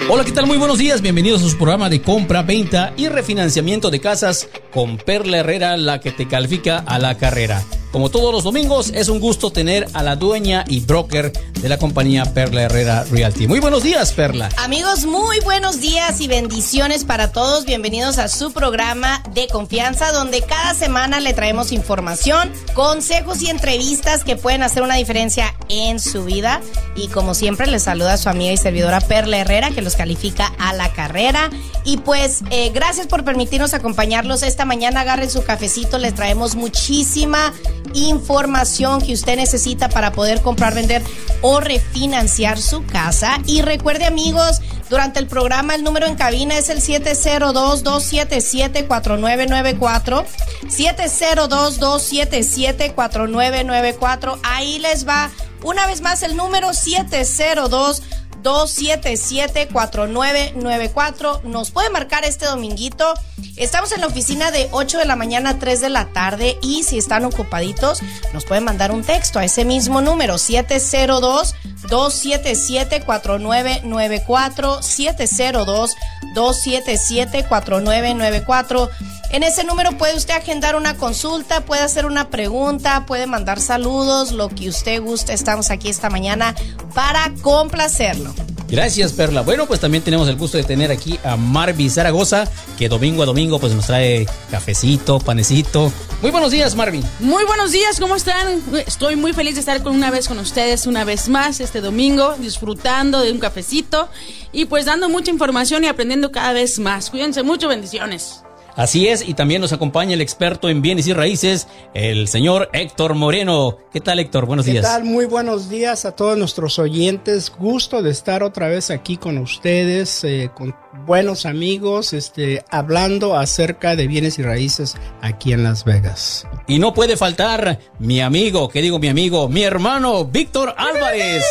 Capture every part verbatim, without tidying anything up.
Hola, ¿qué tal? Muy buenos días, bienvenidos a su programa de compra, venta y refinanciamiento de casas con Perla Herrera, la que te califica a la carrera. Como todos los domingos, es un gusto tener a la dueña y broker de la compañía Perla Herrera Realty. Muy buenos días, Perla. Amigos, muy buenos días y bendiciones para todos. Bienvenidos a su programa de confianza, donde cada semana le traemos información, consejos y entrevistas que pueden hacer una diferencia en su vida. Y como siempre, les saluda a su amiga y servidora Perla Herrera, que los califica a la carrera. Y pues, eh, gracias por permitirnos acompañarlos esta mañana. Agarren su cafecito, les traemos muchísima información que usted necesita para poder comprar, vender o refinanciar su casa. Y recuerde, amigos, durante el programa el número en cabina es el siete cero dos, dos siete siete, cuatro nueve nueve cuatro, siete cero dos, dos siete siete, cuatro nueve nueve cuatro. Ahí les va una vez más el número siete cero dos, dos siete siete, cuatro nueve nueve cuatro. Nos puede marcar este dominguito. Estamos en la oficina de ocho de la mañana a tres de la tarde, y si están ocupaditos nos pueden mandar un texto a ese mismo número siete cero dos, dos siete siete, cuatro nueve nueve cuatro, siete cero dos, dos siete siete, cuatro nueve nueve cuatro. En ese número puede usted agendar una consulta, puede hacer una pregunta, puede mandar saludos, lo que usted guste. Estamos aquí esta mañana para complacerlo. Gracias, Perla. Bueno, pues también tenemos el gusto de tener aquí a Marvin Zaragoza, que domingo a domingo pues nos trae cafecito, panecito. Muy buenos días, Marvin. Muy buenos días, ¿cómo están? Estoy muy feliz de estar con una vez con ustedes, una vez más este domingo, disfrutando de un cafecito y pues dando mucha información y aprendiendo cada vez más. Cuídense mucho, bendiciones. Así es, y también nos acompaña el experto en bienes y raíces, el señor Héctor Moreno. ¿Qué tal, Héctor? Buenos días. ¿Qué tal? Muy buenos días a todos nuestros oyentes. Gusto de estar otra vez aquí con ustedes, eh, con buenos amigos, este, hablando acerca de bienes y raíces aquí en Las Vegas. Y no puede faltar mi amigo, ¿qué digo mi amigo? Mi hermano, Víctor Álvarez.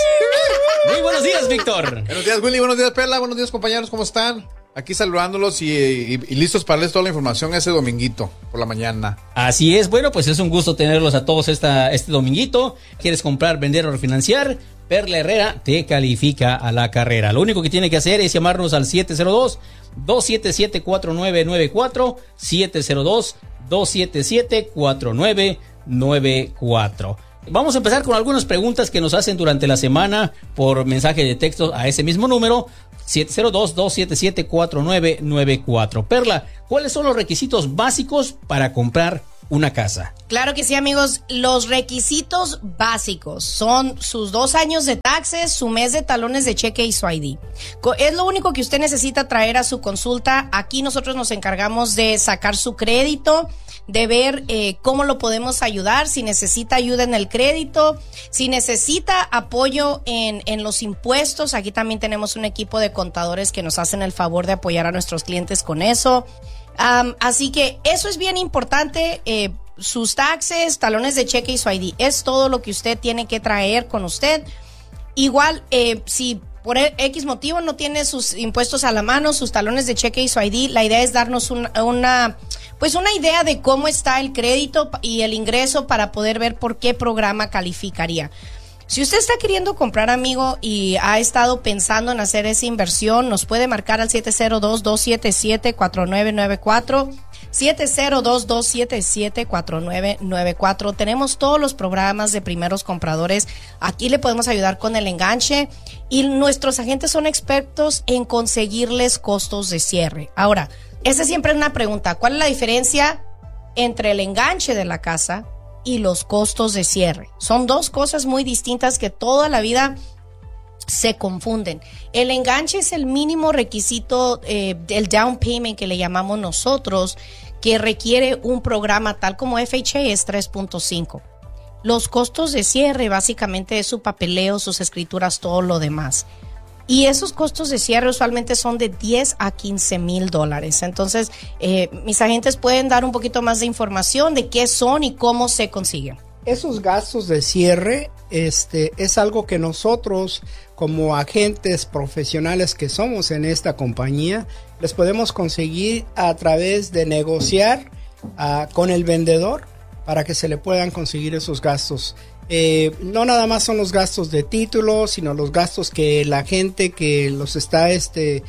Muy buenos días, Víctor. Buenos días, Willy. Buenos días, Perla. Buenos días, compañeros. ¿Cómo están? Aquí saludándolos y, y, y listos para darles toda la información ese dominguito por la mañana. Así es, bueno, pues es un gusto tenerlos a todos esta, este dominguito. ¿Quieres comprar, vender o refinanciar? Perla Herrera te califica a la carrera. Lo único que tiene que hacer es llamarnos al siete cero dos, dos siete siete, cuatro nueve nueve cuatro, siete cero dos, dos siete siete, cuatro nueve nueve cuatro. Vamos a empezar con algunas preguntas que nos hacen durante la semana por mensaje de texto a ese mismo número, siete cero dos, dos siete siete, cuatro nueve nueve cuatro. Perla, ¿cuáles son los requisitos básicos para comprar una casa? Claro que sí, amigos. Los requisitos básicos son sus dos años de taxes, su mes de talones de cheque y su I D. Es lo único que usted necesita traer a su consulta. Aquí nosotros nos encargamos de sacar su crédito, de ver eh, cómo lo podemos ayudar, si necesita ayuda en el crédito, si necesita apoyo en, en los impuestos. Aquí también tenemos un equipo de contadores que nos hacen el favor de apoyar a nuestros clientes con eso. Um, así que eso es bien importante. Eh, sus taxes, talones de cheque y su I D es todo lo que usted tiene que traer con usted. Igual, eh, si por X motivo no tiene sus impuestos a la mano, sus talones de cheque y su I D, la idea es darnos una, una pues una idea de cómo está el crédito y el ingreso para poder ver por qué programa calificaría. Si usted está queriendo comprar, amigo, y ha estado pensando en hacer esa inversión, nos puede marcar al siete cero dos, dos siete siete, cuatro nueve nueve cuatro, siete cero dos, dos siete siete, cuatro nueve nueve cuatro. Tenemos todos los programas de primeros compradores. Aquí le podemos ayudar con el enganche y nuestros agentes son expertos en conseguirles costos de cierre. Ahora, esa siempre es una pregunta. ¿Cuál es la diferencia entre el enganche de la casa y los costos de cierre? Son dos cosas muy distintas que toda la vida se confunden. El enganche es el mínimo requisito eh, del down payment que le llamamos nosotros, que requiere un programa tal como F H A es tres punto cinco. Los costos de cierre básicamente es su papeleo, sus escrituras, todo lo demás. Y esos costos de cierre usualmente son de diez a quince mil dólares. Entonces, eh, mis agentes pueden dar un poquito más de información de qué son y cómo se consiguen. Esos gastos de cierre este, es algo que nosotros, como agentes profesionales que somos en esta compañía, les podemos conseguir a través de negociar uh, con el vendedor para que se le puedan conseguir esos gastos. Eh, no nada más son los gastos de título, sino los gastos que la gente que los está este,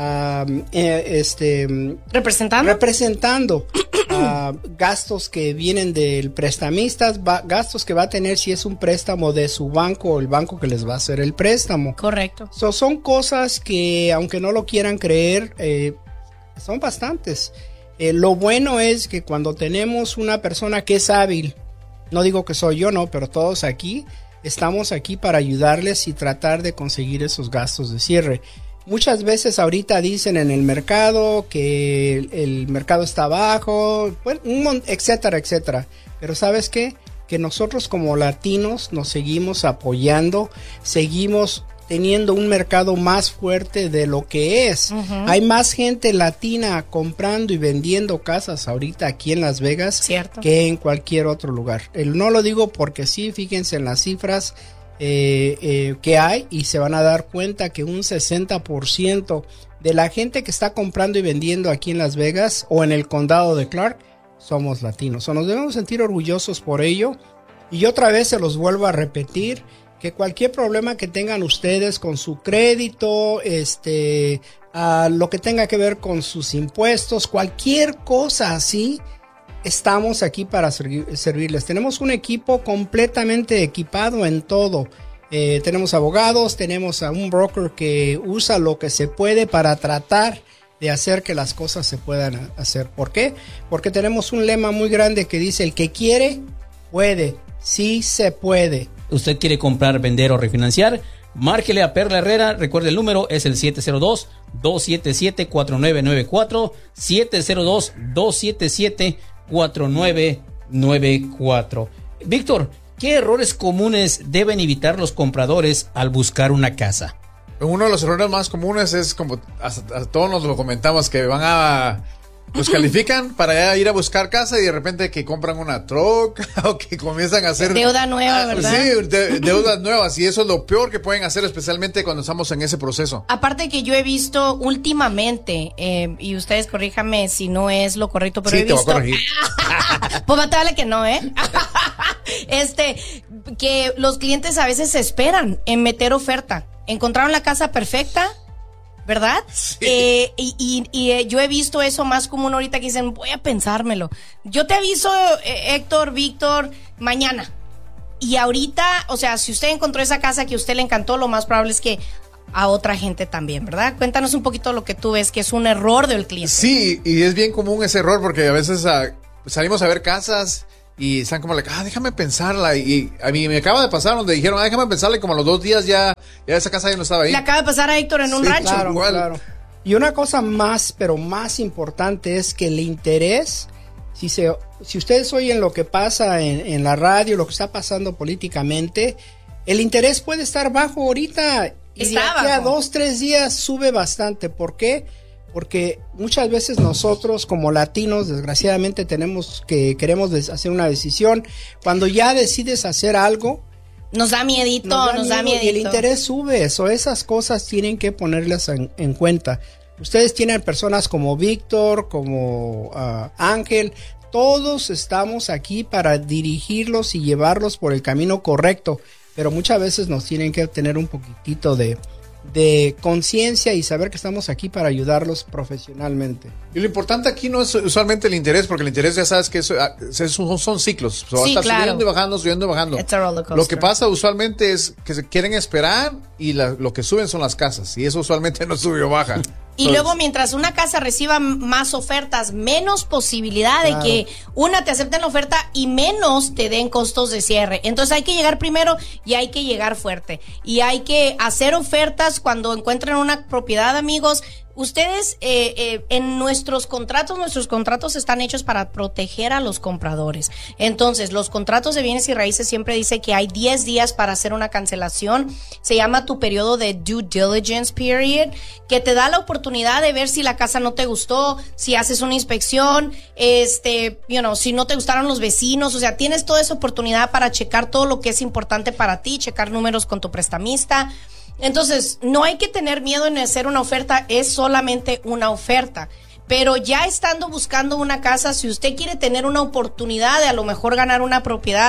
uh, eh, este representando, representando uh, gastos que vienen del prestamista, va, gastos que va a tener si es un préstamo de su banco o el banco que les va a hacer el préstamo. Correcto. So, son cosas que, aunque no lo quieran creer, eh, son bastantes. Eh, lo bueno es que cuando tenemos una persona que es hábil, no digo que soy yo, no, pero todos aquí estamos aquí para ayudarles y tratar de conseguir esos gastos de cierre. Muchas veces ahorita dicen en el mercado que el, el mercado está bajo, bueno, un, etcétera, etcétera. Pero ¿sabes qué? Que nosotros como latinos nos seguimos apoyando, seguimos teniendo un mercado más fuerte de lo que es. Uh-huh. Hay más gente latina comprando y vendiendo casas ahorita aquí en Las Vegas. Cierto. Que en cualquier otro lugar. El, no lo digo porque sí, fíjense en las cifras eh, eh, que hay y se van a dar cuenta que un sesenta por ciento de la gente que está comprando y vendiendo aquí en Las Vegas o en el condado de Clark somos latinos. O nos debemos sentir orgullosos por ello. Y otra vez se los vuelvo a repetir, que cualquier problema que tengan ustedes con su crédito, este, uh, lo que tenga que ver con sus impuestos, cualquier cosa así, estamos aquí para servir, servirles. Tenemos un equipo completamente equipado en todo. Eh, tenemos abogados, tenemos a un broker que usa lo que se puede para tratar de hacer que las cosas se puedan hacer. ¿Por qué? Porque tenemos un lema muy grande que dice: el que quiere, puede. Sí se puede. ¿Usted quiere comprar, vender o refinanciar? Márquele a Perla Herrera. Recuerde, el número es el siete cero dos, dos siete siete, cuatro nueve nueve cuatro, siete cero dos, dos siete siete, cuatro nueve nueve cuatro. Víctor, ¿qué errores comunes deben evitar los compradores al buscar una casa? Uno de los errores más comunes es, como a, a todos nos lo comentamos, que van a... Los califican para ir a buscar casa y de repente que compran una troca o que comienzan a hacer... Deuda nueva, ¿verdad? Sí, de, deudas nuevas, y eso es lo peor que pueden hacer, especialmente cuando estamos en ese proceso. Aparte que yo he visto últimamente, eh, y ustedes corríjame si no es lo correcto, pero sí, he visto... Sí, te voy a corregir. Pues matale que no, ¿eh? Este, que los clientes a veces se esperan en meter oferta. Encontraron la casa perfecta, ¿verdad? Sí. Eh, y y, y eh, yo he visto eso más común ahorita que dicen, voy a pensármelo. Yo te aviso, eh, Héctor, Víctor, mañana. Y ahorita, o sea, si usted encontró esa casa que a usted le encantó, lo más probable es que a otra gente también, ¿verdad? Cuéntanos un poquito lo que tú ves que es un error del cliente. Sí, y es bien común ese error porque a veces uh, salimos a ver casas y están como, like, ah, déjame pensarla. Y a mí me acaba de pasar donde dijeron, ah, déjame pensarla, y como a los dos días ya, ya esa casa ya no estaba ahí. Le acaba de pasar a Héctor en un sí, rancho. Claro, igual. claro. Y una cosa más, pero más importante es que el interés, si se, si ustedes oyen lo que pasa en, en la radio, lo que está pasando políticamente, el interés puede estar bajo ahorita y de aquí a dos, tres días sube bastante. ¿Por qué? Porque muchas veces nosotros como latinos, desgraciadamente, tenemos que queremos hacer una decisión. Cuando ya decides hacer algo, nos da miedito, nos da, nos miedo, da miedito. Y el interés sube. Eso, esas cosas tienen que ponerlas en, en cuenta. Ustedes tienen personas como Víctor, como uh, Ángel. Todos estamos aquí para dirigirlos y llevarlos por el camino correcto. Pero muchas veces nos tienen que tener un poquitito de... de conciencia y saber que estamos aquí para ayudarlos profesionalmente. Y lo importante aquí no es usualmente el interés, porque el interés ya sabes que es, es, son, son ciclos. So, sí, va a estar claro. subiendo y bajando, subiendo y bajando. Lo que pasa usualmente es que se quieren esperar y la, lo que suben son las casas. Y eso usualmente no sube o baja. Y Entonces, luego mientras una casa reciba más ofertas, menos posibilidad claro. de que una te acepte la oferta y menos te den costos de cierre. Entonces hay que llegar primero y hay que llegar fuerte. Y hay que hacer ofertas cuando encuentren una propiedad, amigos. Ustedes, eh, eh, en nuestros contratos, nuestros contratos están hechos para proteger a los compradores. Entonces, los contratos de bienes y raíces siempre dice que hay diez días para hacer una cancelación. Se llama tu periodo de due diligence period, que te da la oportunidad de ver si la casa no te gustó, si haces una inspección, este, you know, si no te gustaron los vecinos. O sea, tienes toda esa oportunidad para checar todo lo que es importante para ti, checar números con tu prestamista. Entonces, no hay que tener miedo en hacer una oferta, es solamente una oferta. Pero ya estando buscando una casa, si usted quiere tener una oportunidad de a lo mejor ganar una propiedad,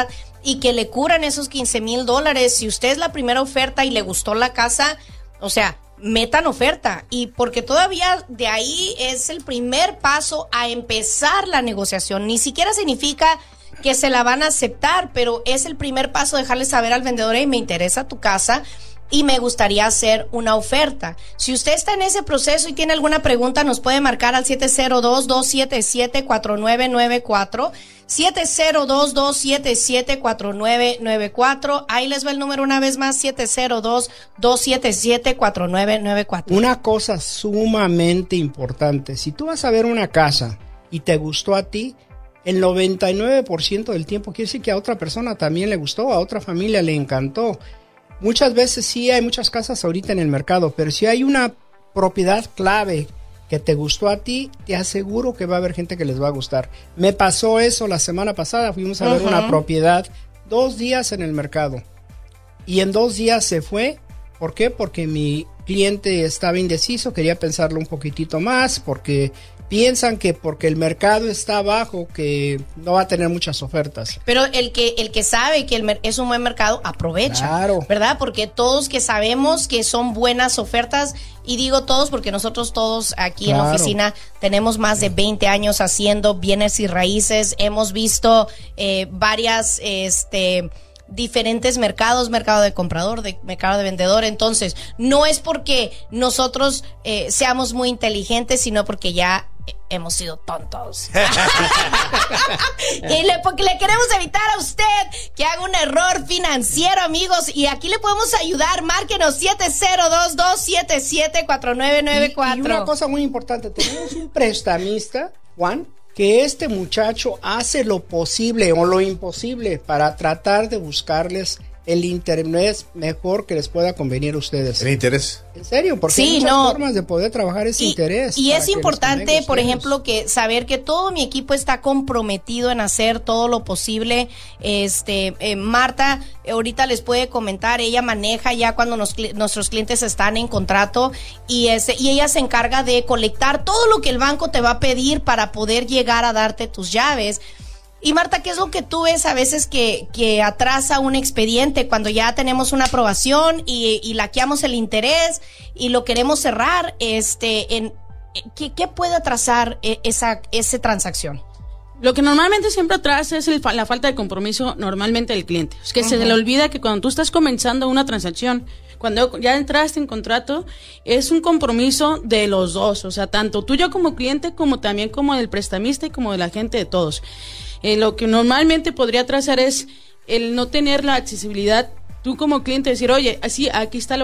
y que le curan esos quince mil dólares. Si usted es la primera oferta y le gustó la casa, o sea, metan oferta, y porque todavía de ahí es el primer paso a empezar la negociación. Ni siquiera significa que se la van a aceptar, pero es el primer paso dejarle saber al vendedor: hey, me interesa tu casa y me gustaría hacer una oferta. Si usted está en ese proceso y tiene alguna pregunta, nos puede marcar al siete cero dos, dos siete siete, cuatro nueve nueve cuatro, siete cero dos, dos siete siete, cuatro nueve nueve cuatro. Ahí les va el número una vez más: siete cero dos, dos siete siete, cuatro nueve nueve cuatro. Una cosa sumamente importante: si tú vas a ver una casa y te gustó a ti, el noventa y nueve por ciento del tiempo quiere decir que a otra persona también le gustó, a otra familia le encantó. Muchas veces sí hay muchas casas ahorita en el mercado, pero si hay una propiedad clave que te gustó a ti, te aseguro que va a haber gente que les va a gustar. Me pasó eso la semana pasada, fuimos a uh-huh. ver una propiedad, dos días en el mercado, y en dos días se fue. ¿Por qué? Porque mi cliente estaba indeciso, quería pensarlo un poquitito más, porque piensan que porque el mercado está bajo, que no va a tener muchas ofertas. Pero el que el que sabe que el mer- es un buen mercado, aprovecha, claro, ¿verdad? Porque todos que sabemos que son buenas ofertas, y digo todos porque nosotros todos aquí claro. en la oficina tenemos más de veinte años haciendo bienes y raíces, hemos visto eh, varias, este... diferentes mercados, mercado de comprador, de mercado de vendedor. Entonces, no es porque nosotros eh, seamos muy inteligentes, sino porque ya hemos sido tontos. Y le, porque le queremos evitar a usted que haga un error financiero, amigos, y aquí le podemos ayudar. Márquenos siete cero dos, dos siete siete, cuatro nueve nueve cuatro. Y, y una cosa muy importante: tenemos un prestamista, Juan, que este muchacho hace lo posible o lo imposible para tratar de buscarles el interés mejor que les pueda convenir a ustedes. ¿El interés? En serio, porque sí, hay muchas no. formas de poder trabajar ese y, interés. Y es importante, por ejemplo, que saber que todo mi equipo está comprometido en hacer todo lo posible. Este, eh, Marta, ahorita les puede comentar, ella maneja ya cuando nos, nuestros clientes están en contrato, y, ese, y ella se encarga de colectar todo lo que el banco te va a pedir para poder llegar a darte tus llaves. Y Marta, ¿qué es lo que tú ves a veces que, que atrasa un expediente cuando ya tenemos una aprobación y, y laqueamos el interés y lo queremos cerrar? Este, en, ¿qué, qué puede atrasar esa, esa transacción? Lo que normalmente siempre atrasa es el, la falta de compromiso normalmente del cliente. Es que uh-huh. se le olvida que cuando tú estás comenzando una transacción, cuando ya entraste en contrato, es un compromiso de los dos. O sea, tanto tuyo como cliente, como también como del prestamista y como de la gente, de todos. Eh, lo que normalmente podría atrasar es el no tener la accesibilidad, tú como cliente decir: oye, así, aquí está la